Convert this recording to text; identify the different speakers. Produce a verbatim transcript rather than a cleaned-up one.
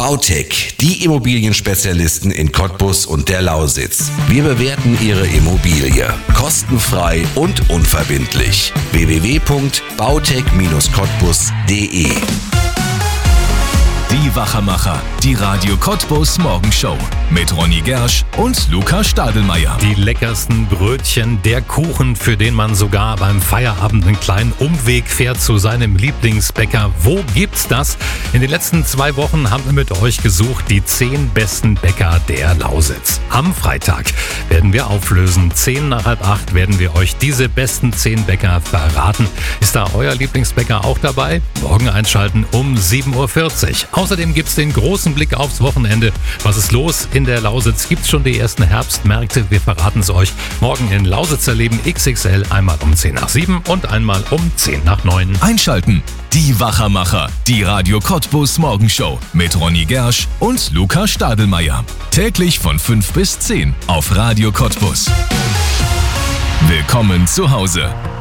Speaker 1: Bautech, die Immobilienspezialisten in Cottbus und der Lausitz. Wir bewerten Ihre Immobilie kostenfrei und unverbindlich. w w w punkt bautech Bindestrich cottbus punkt d e
Speaker 2: Die Wachermacher, die Radio Cottbus Morgenshow mit Ronny Gersch und Luca Stadelmeier.
Speaker 3: Die leckersten Brötchen, der Kuchen, für den man sogar beim Feierabend einen kleinen Umweg fährt zu seinem Lieblingsbäcker. Wo gibt's das? In den letzten zwei Wochen haben wir mit euch gesucht, die zehn besten Bäcker der Lausitz. Am Freitag werden wir auflösen. Zehn nach halb acht werden wir euch diese besten zehn Bäcker verraten. Ist da euer Lieblingsbäcker auch dabei? Morgen einschalten um sieben Uhr vierzig. Außerdem gibt's den großen Blick aufs Wochenende. Was ist los in der Lausitz? Gibt's schon die ersten Herbstmärkte? Wir verraten es euch morgen in Lausitzer Leben X X L, einmal um zehn nach sieben und einmal um zehn nach neun.
Speaker 2: Einschalten. Die Wachermacher, die Radio Cottbus Morgenshow mit Ronny Gersch und Luca Stadelmeier. Täglich von fünf bis zehn auf Radio Cottbus. Willkommen zu Hause.